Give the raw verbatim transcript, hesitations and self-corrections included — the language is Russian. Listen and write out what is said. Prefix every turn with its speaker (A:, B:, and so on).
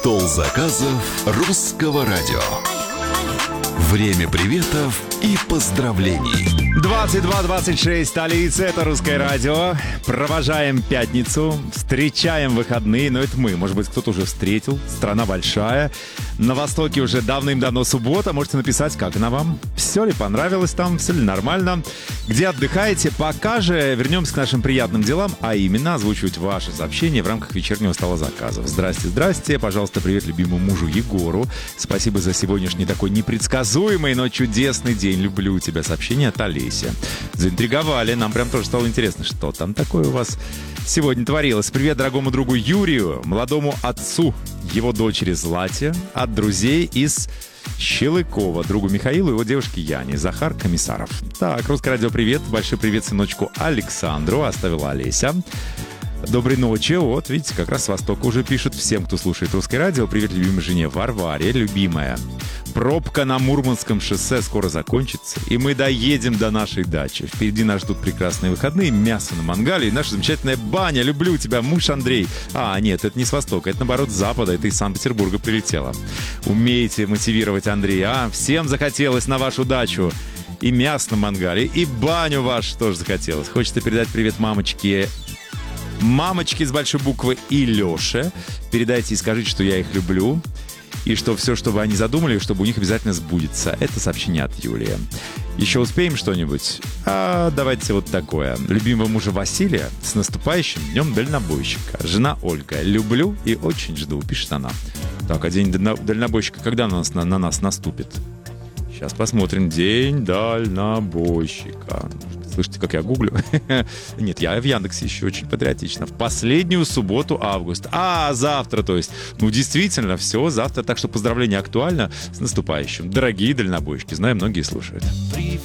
A: Стол заказов русского радио. Время приветов и поздравлений.
B: двадцать два двадцать шесть, столица, это Русское радио. Провожаем пятницу, встречаем выходные, но это мы. Может быть, кто-то уже встретил, страна большая. На востоке уже давным-давно суббота. Можете написать, как она вам. Все ли понравилось там, все ли нормально. Где отдыхаете? Пока же вернемся к нашим приятным делам, а именно озвучивать ваши сообщения в рамках вечернего стола заказов. Здрасте, здрасте. Пожалуйста, привет любимому мужу Егору. Спасибо за сегодняшний такой непредсказуемый, но чудесный день. Люблю тебя. Сообщение от Олеси. Заинтриговали. Нам прям тоже стало интересно, что там такое у вас сегодня творилось. Привет дорогому другу Юрию, молодому отцу его дочери Злате, от друзей из Щелыкова, другу Михаилу и его девушке Яне. Захар Комиссаров. Так, Русское радио, привет. Большой привет сыночку Александру. Оставила Олеся. Доброй ночи. Вот, видите, как раз с Востока уже пишут всем, кто слушает Русское радио. Привет любимой жене Варваре, любимая. Пробка на Мурманском шоссе скоро закончится, и мы доедем до нашей дачи. Впереди нас ждут прекрасные выходные, мясо на мангале и наша замечательная баня. Люблю тебя, муж Андрей. А, нет, это не с Востока, это наоборот с Запада, это из Санкт-Петербурга прилетело. Умеете мотивировать Андрея, а? Всем захотелось на вашу дачу. И мясо на мангале, и баню вашу тоже захотелось. Хочется передать привет мамочке... Мамочки с большой буквы и Лёше. Передайте и скажите, что я их люблю. И что все, что вы они задумали, чтобы у них обязательно сбудется. Это сообщение от Юлии. Еще успеем что-нибудь? А давайте вот такое. Любимого мужа Василия с наступающим днем дальнобойщика. Жена Ольга. Люблю и очень жду, пишет она. Так, а день дальнобойщика когда на нас, на, на нас наступит? Сейчас посмотрим. День дальнобойщика. Слышите, как я гуглю? Нет, я в Яндексе еще очень патриотично. В последнюю субботу августа. А, завтра, то есть. Ну, действительно, все, завтра. Так что поздравление актуально с наступающим. Дорогие дальнобойщики. Знаю, многие слушают.